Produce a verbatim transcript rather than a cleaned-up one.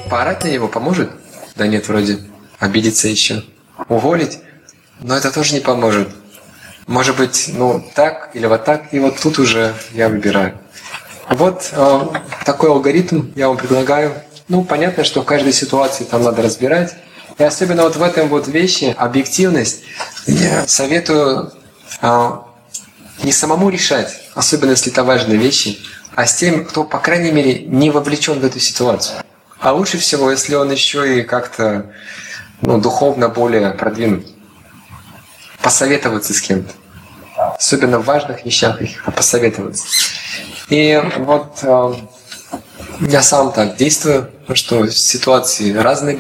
поорать на него поможет? Да нет, вроде. Обидеться еще. Уволить? Но это тоже не поможет. Может быть, ну так или вот так, и вот тут уже я выбираю. Вот э, такой алгоритм я вам предлагаю. Ну, понятно, что в каждой ситуации там надо разбирать. И особенно вот в этом вот вещи, объективность, я советую э, не самому решать, особенно если это важные вещи, а с тем, кто, по крайней мере, не вовлечен в эту ситуацию. А лучше всего, если он еще и как-то ну, духовно более продвинут. Посоветоваться с кем-то. Особенно в важных вещах их посоветоваться. И вот э, я сам так действую, что ситуации разные